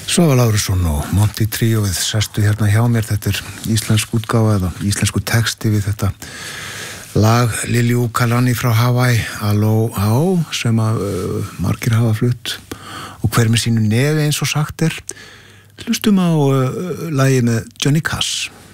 Svavar Lárusson og Monty Tríóið sestu hérna hjá mér. Þetta íslensk útgáfa eða íslensku texti við þetta lag Liliu Kalani frá Hawaii, Aloha, sem margir hafa flutt og hver með sínu nefi eins og sagt Hlustum á lagið með Johnny Cash.